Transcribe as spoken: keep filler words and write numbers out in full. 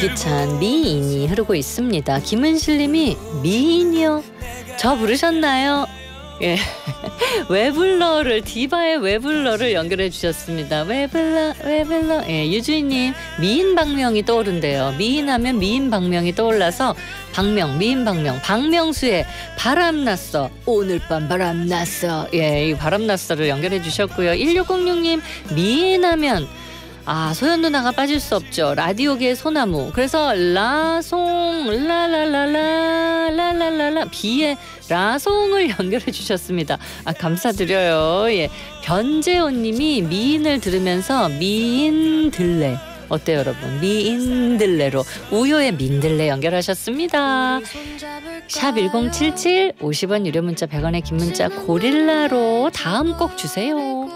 이기찬 미인이 흐르고 있습니다. 김은실님이 미인이요? 저 부르셨나요? 예, 왜 불러를 디바의 왜 불러를 연결해 주셨습니다. 왜 불러 왜 불러. 예, 유주인님 미인 박명이 떠오른대요. 미인하면 미인 박명이 떠올라서 박명 미인 박명 박명수의 바람났어 오늘 밤 바람났어. 예, 이 바람났어를 연결해 주셨고요. 일육공육님 미인하면 아, 소연 누나가 빠질 수 없죠. 라디오계의 소나무. 그래서 라송 라라라라 라라라라 비의 라송을 연결해 주셨습니다. 아, 감사드려요. 예, 변재호님이 미인을 들으면서 미인들레 어때요 여러분? 미인들레로 우효의 민들레 연결하셨습니다. 샵 일공칠칠 오십 원 유료 문자 백 원의 긴 문자 고릴라로 다음 곡 주세요.